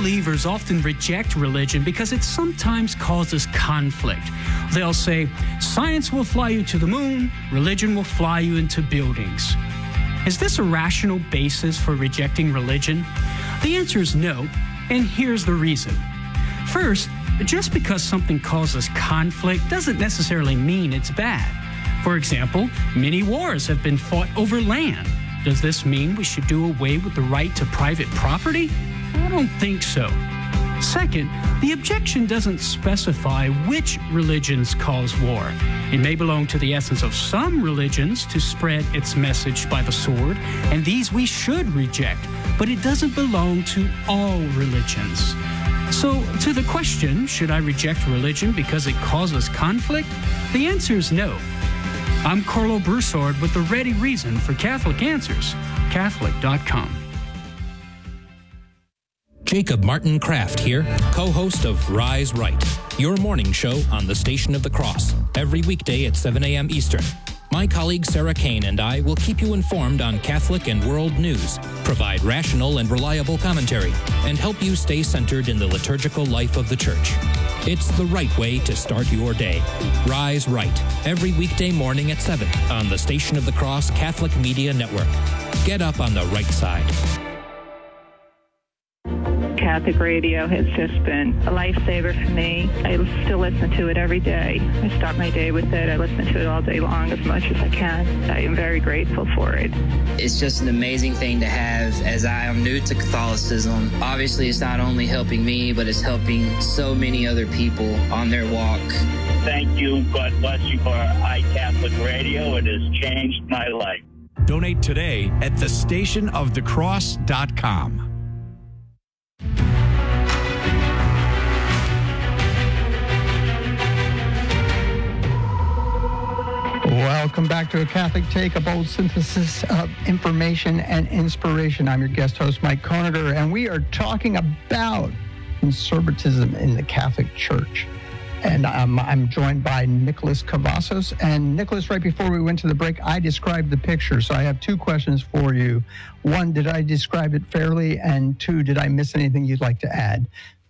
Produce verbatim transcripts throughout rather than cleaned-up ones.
unbelievers often reject religion because it sometimes causes conflict. They'll say, science will fly you to the moon, religion will fly you into buildings. Is this a rational basis for rejecting religion? The answer is no, and here's the reason. First, just because something causes conflict doesn't necessarily mean it's bad. For example, many wars have been fought over land. Does this mean we should do away with the right to private property? I don't think so. Second, the objection doesn't specify which religions cause war. It may belong to the essence of some religions to spread its message by the sword, and these we should reject, but it doesn't belong to all religions. So, to the question, should I reject religion because it causes conflict? The answer is no. I'm Carlo Broussard with the ready reason for Catholic Answers, Catholic dot com. Jacob Martin Kraft here, co-host of Rise Right, your morning show on the Station of the Cross, every weekday at seven a.m. Eastern. My colleague Sarah Kane and I will keep you informed on Catholic and world news, provide rational and reliable commentary, and help you stay centered in the liturgical life of the Church. It's the right way to start your day. Rise Right, every weekday morning at seven on the Station of the Cross Catholic Media Network. Get up on the right side. Catholic radio has just been a lifesaver for me. I still listen to it every day. I start my day with it. I listen to it all day long as much as I can. I am very grateful for it. It's just an amazing thing to have as I am new to Catholicism. Obviously, it's not only helping me, but it's helping so many other people on their walk. Thank you. God bless you for iCatholic Radio. It has changed my life. Donate today at the station of the cross dot com. Welcome back to A Catholic Take, a bold synthesis of information and inspiration. I'm your guest host, Mike Koeniger, and we are talking about conservatism in the Catholic Church. And um, I'm joined by Nicholas Cavazos. And Nicholas, right before we went to the break, I described the picture. So I have two questions for you. One, did I describe it fairly? And two, did I miss anything you'd like to add?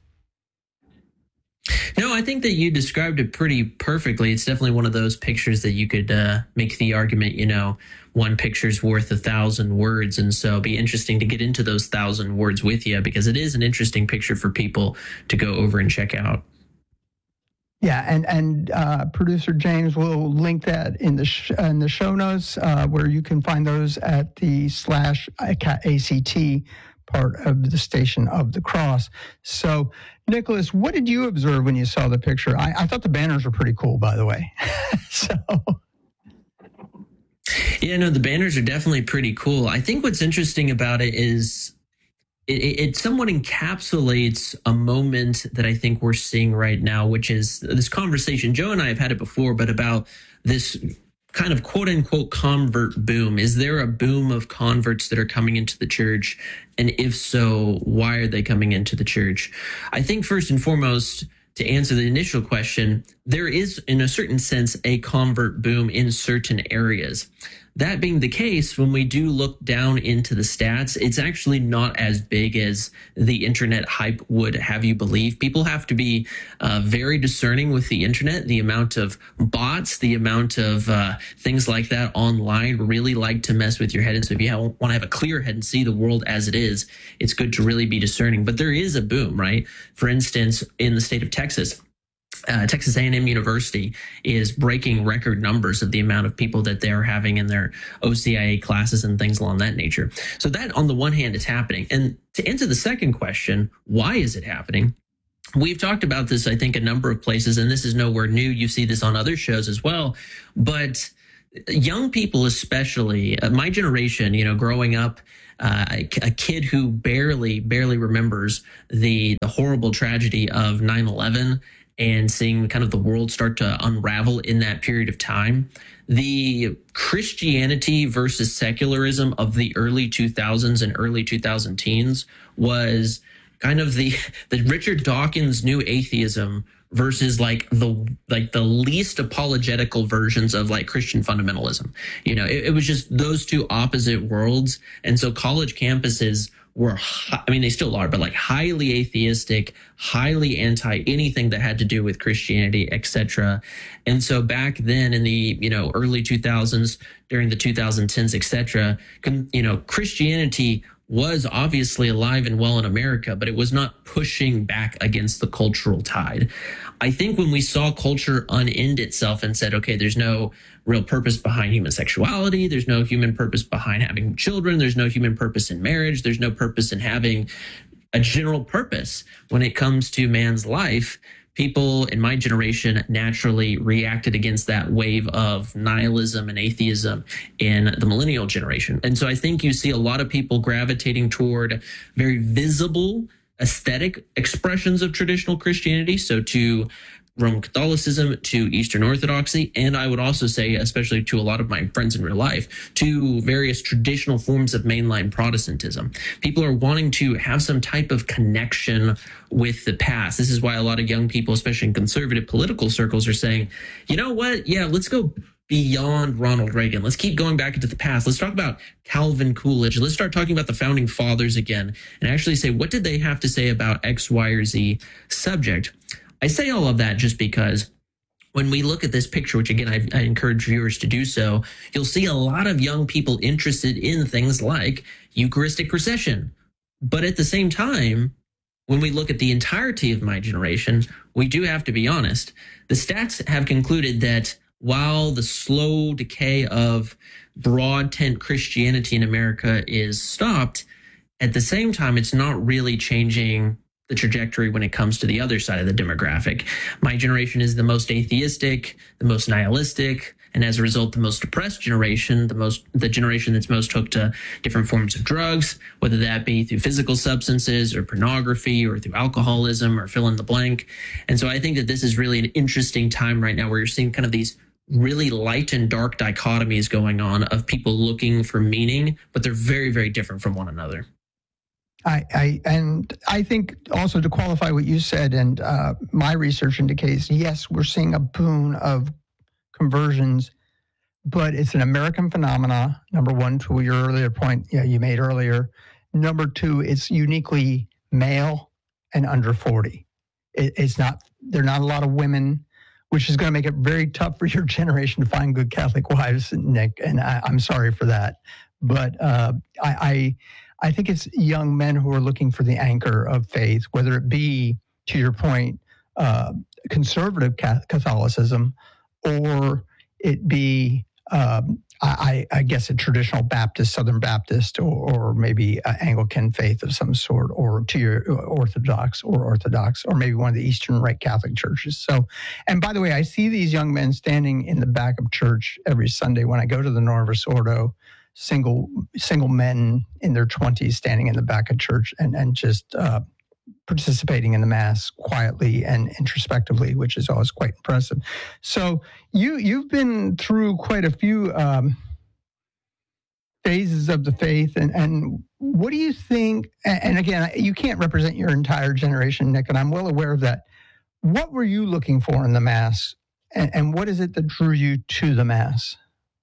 No, I think that you described it pretty perfectly. It's definitely one of those pictures that you could uh, make the argument, you know, one picture's worth a thousand words. And so it'd be interesting to get into those thousand words with you, because it is an interesting picture for people to go over and check out. Yeah, and and uh, producer James will link that in the sh- in the show notes, uh, where you can find those at the slash A C T part of the Station of the Cross. So, Nicholas, what did you observe when you saw the picture? I, I thought the banners were pretty cool, by the way. so, yeah, no, the banners are definitely pretty cool. I think what's interesting about it is it, it somewhat encapsulates a moment that I think we're seeing right now, which is this conversation. Joe and I have had it before, but about this kind of quote unquote convert boom. Is there a boom of converts that are coming into the church? And if so, why are they coming into the church? I think first and foremost, to answer the initial question, there is in a certain sense a convert boom in certain areas. That being the case, when we do look down into the stats, it's actually not as big as the internet hype would have you believe. People have to be uh, very discerning with the internet. The amount of bots, the amount of uh, things like that online really like to mess with your head. And so if you want to have a clear head and see the world as it is, it's good to really be discerning. But there is a boom, right? For instance, in the state of Texas, Uh, Texas A and M University is breaking record numbers of the amount of people that they're having in their O C I A classes and things along that nature. So that, on the one hand, is happening. And to answer the second question, why is it happening? We've talked about this, I think, a number of places, and this is nowhere new. You see this on other shows as well. But young people, especially, uh, my generation, you know, growing up, uh, a, a kid who barely, barely remembers the, the horrible tragedy of nine eleven, and seeing kind of the world start to unravel in that period of time. The Christianity versus secularism of the early two thousands and early two thousand teens was kind of the, the Richard Dawkins new atheism versus like the like the least apologetical versions of like Christian fundamentalism. You know, it, it was just those two opposite worlds. And so college campuses were, I mean, they still are, but like highly atheistic, highly anti anything that had to do with Christianity, et cetera. And so back then in the, you know, early two thousands, during the two thousand tens, et cetera, you know, Christianity was obviously alive and well in America, but it was not pushing back against the cultural tide. I think when we saw culture unend itself and said, okay, there's no real purpose behind human sexuality, there's no human purpose behind having children, there's no human purpose in marriage, there's no purpose in having a general purpose when it comes to man's life, people in my generation naturally reacted against that wave of nihilism and atheism in the millennial generation. And so I think you see a lot of people gravitating toward very visible aesthetic expressions of traditional Christianity. So to Roman Catholicism, to Eastern Orthodoxy, and I would also say, especially to a lot of my friends in real life, to various traditional forms of mainline Protestantism. People are wanting to have some type of connection with the past. This is why a lot of young people, especially in conservative political circles, are saying, you know what? Yeah, let's go beyond Ronald Reagan. Let's keep going back into the past. Let's talk about Calvin Coolidge. Let's start talking about the founding fathers again and actually say, what did they have to say about X, Y, or Z subject? I say all of that just because when we look at this picture, which again, I, I encourage viewers to do so, you'll see a lot of young people interested in things like Eucharistic procession. But at the same time, when we look at the entirety of my generation, we do have to be honest. The stats have concluded that while the slow decay of broad tent Christianity in America is stopped, at the same time, it's not really changing the trajectory when it comes to the other side of the demographic. My generation is the most atheistic, the most nihilistic, and as a result, the most depressed generation, the most the generation that's most hooked to different forms of drugs, whether that be through physical substances or pornography or through alcoholism or fill in the blank. And so I think that this is really an interesting time right now where you're seeing kind of these really light and dark dichotomies going on of people looking for meaning, but they're very, very different from one another. I, I and I think also to qualify what you said, and uh, my research indicates, yes, we're seeing a boon of conversions, but it's an American phenomena. Number one, to your earlier point, yeah, you made earlier. Number two, it's uniquely male and under forty. It, it's not. There are not a lot of women, which is going to make it very tough for your generation to find good Catholic wives, Nick. And I, I'm sorry for that, but uh, I. I I think it's young men who are looking for the anchor of faith, whether it be, to your point, uh, conservative Catholicism, or it be, um, I, I guess, a traditional Baptist, Southern Baptist, or, or maybe an Anglican faith of some sort, or to your Orthodox or Orthodox, or maybe one of the Eastern Rite Catholic churches. So, and by the way, I see these young men standing in the back of church every Sunday when I go to the Norvis Ordo. Single single men in their twenties standing in the back of church and, and just uh, participating in the Mass quietly and introspectively, which is always quite impressive. So you, you've been through quite a few um, phases of the faith. And, and what do you think, and again, you can't represent your entire generation, Nick, and I'm well aware of that. What were you looking for in the Mass? And, and what is it that drew you to the Mass?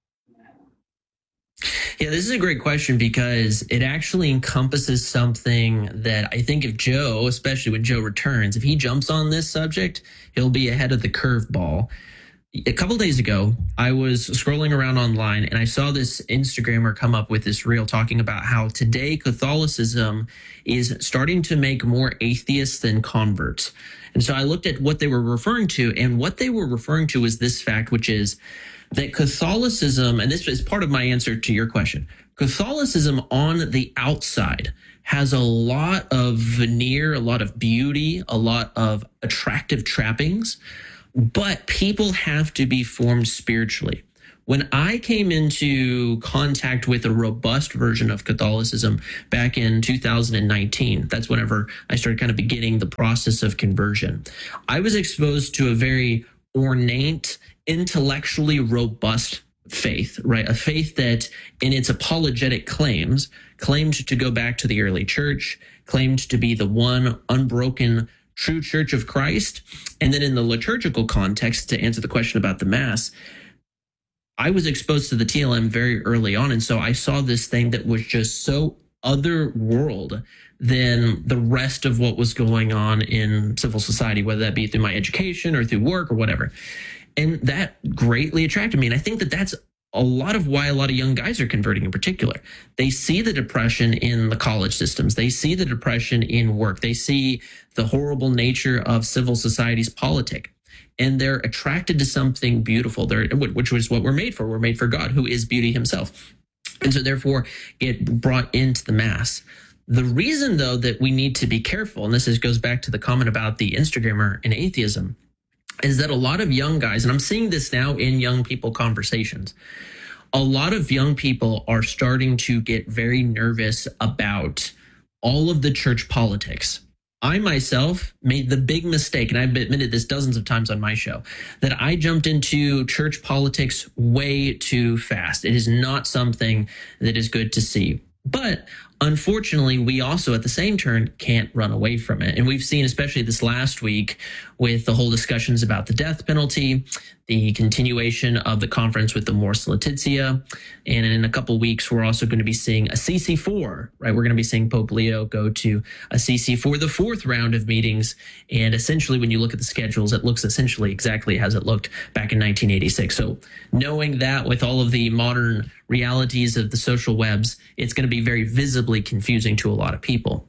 Yeah, this is a great question because it actually encompasses something that I think if Joe, especially when Joe returns, if he jumps on this subject, he'll be ahead of the curveball. A couple days ago, I was scrolling around online and I saw this Instagrammer come up with this reel talking about how today Catholicism is starting to make more atheists than converts. And so I looked at what they were referring to, and what they were referring to is this fact, which is that Catholicism, and this is part of my answer to your question, Catholicism on the outside has a lot of veneer, a lot of beauty, a lot of attractive trappings, but people have to be formed spiritually. When I came into contact with a robust version of Catholicism back in two thousand nineteen, that's whenever I started kind of beginning the process of conversion, I was exposed to a very ornate, intellectually robust faith, right? A faith that in its apologetic claims claimed to go back to the early church, claimed to be the one unbroken true church of Christ. And then in the liturgical context, to answer the question about the Mass, I was exposed to the T L M very early on. And so I saw this thing that was just so other world than the rest of what was going on in civil society, whether that be through my education or through work or whatever. And that greatly attracted me. And I think that that's a lot of why a lot of young guys are converting in particular. They see the depression in the college systems. They see the depression in work. They see the horrible nature of civil society's politic. And they're attracted to something beautiful, they're, which was what we're made for. We're made for God, who is beauty himself. And so therefore get brought into the mass. The reason, though, that we need to be careful, and this is, goes back to the comment about the Instagrammer and atheism, is that a lot of young guys, and I'm seeing this now in young people conversations, a lot of young people are starting to get very nervous about all of the church politics. I myself made the big mistake, and I've admitted this dozens of times on my show, that I jumped into church politics way too fast. It is not something that is good to see. But unfortunately, we also at the same turn can't run away from it. And we've seen, especially this last week, with the whole discussions about the death penalty, the continuation of the conference with the Mors Laetitia. And in a couple of weeks, we're also going to be seeing a C C four, right? We're going to be seeing Pope Leo go to a C C four, the fourth round of meetings. And essentially, when you look at the schedules, it looks essentially exactly as it looked back in nineteen eighty-six. So knowing that with all of the modern realities of the social webs, it's going to be very visibly confusing to a lot of people.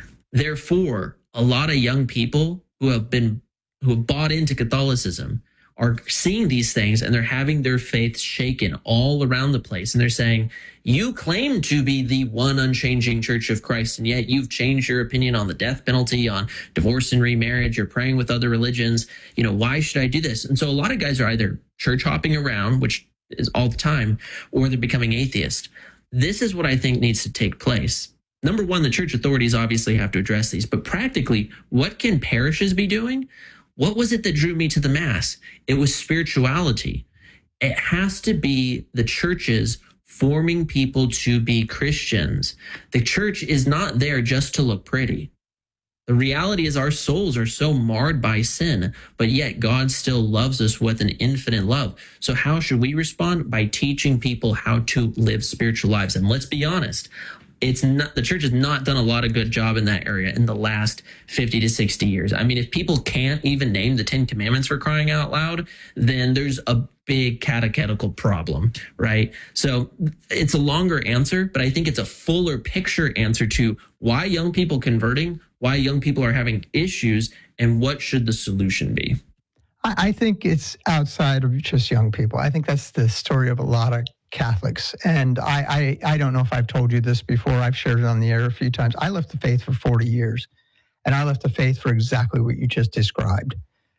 Therefore, a lot of young people who have been who have bought into Catholicism are seeing these things, and they're having their faith shaken all around the place. And they're saying, you claim to be the one unchanging Church of Christ, and yet you've changed your opinion on the death penalty, on divorce and remarriage. You're praying with other religions. You know, why should I do this? And so a lot of guys are either church hopping around, which is all the time, or they're becoming atheist. This is what I think needs to take place. Number one, the church authorities obviously have to address these, but practically, what can parishes be doing? What was it that drew me to the Mass? It was spirituality. It has to be the churches forming people to be Christians. The church is not there just to look pretty. The reality is our souls are so marred by sin, but yet God still loves us with an infinite love. So how should we respond? By teaching people how to live spiritual lives. And let's be honest, it's not, the church has not done a lot of good job in that area in the last fifty to sixty years. I mean, if people can't even name the Ten Commandments for crying out loud, then there's a big catechetical problem, right? So it's a longer answer, but I think it's a fuller picture answer to why young people converting, why young people are having issues, and what should the solution be. I think it's outside of just young people. I think that's the story of a lot of Catholics. And I, I, I don't know if I've told you this before. I've shared it on the air a few times. I left the faith for forty years, and I left the faith for exactly what you just described.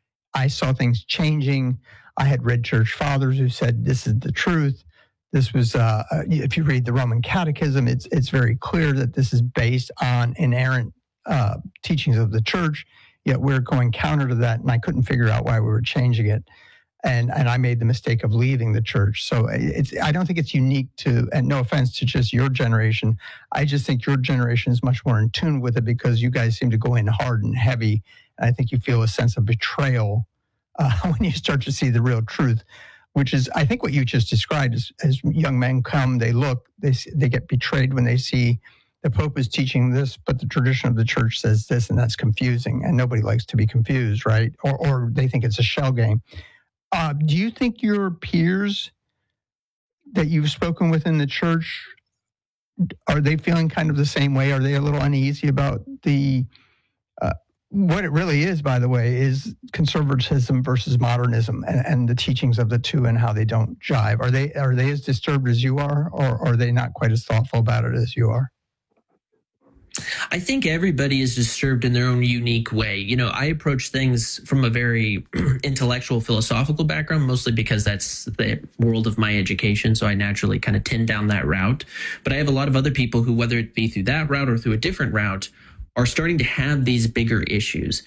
I saw things changing. I had read church fathers who said, this is the truth. This was, uh, if you read the Roman Catechism, it's it's very clear that this is based on inerrant uh, teachings of the church, yet we're going counter to that, and I couldn't figure out why we were changing it. And and I made the mistake of leaving the church. So it's I don't think it's unique to, and no offense to just your generation, I just think your generation is much more in tune with it because you guys seem to go in hard and heavy. And I think you feel a sense of betrayal uh, when you start to see the real truth, which is, I think what you just described is, as young men come, they look, they they get betrayed when they see the Pope is teaching this, but the tradition of the church says this, and that's confusing. And nobody likes to be confused, right? Or, or they think it's a shell game. Uh, do you think your peers that you've spoken with in the church, are they feeling kind of the same way? Are they a little uneasy about the, uh, what it really is, by the way, is conservatism versus modernism and, and the teachings of the two and how they don't jive? Are they, are they as disturbed as you are, or are they not quite as thoughtful about it as you are? I think everybody is disturbed in their own unique way. You know, I approach things from a very intellectual, philosophical background, mostly because that's the world of my education. So I naturally kind of tend down that route. But I have a lot of other people who, whether it be through that route or through a different route, are starting to have these bigger issues.